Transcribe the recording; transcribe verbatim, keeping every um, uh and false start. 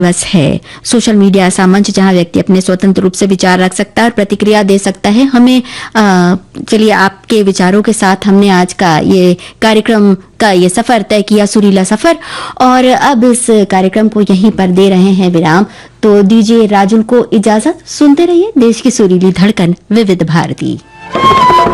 दिवस है। Social media ऐसा मंच जहां व्यक्ति अपने स्वतंत्र रूप से विचार रख सकता है और प्रतिक्रिया दे सकता है। हमें चलिए आपके विचारों के साथ हमने आज का ये कार्यक्रम का ये सफर तय किया, सुरीला सफर, और अब इस कार्यक्रम को यहीं पर दे रहे हैं विराम। तो दीजिए राजुल को इजाजत। सुनते रहिए देश की सुरीली धड़कन विविध भारती।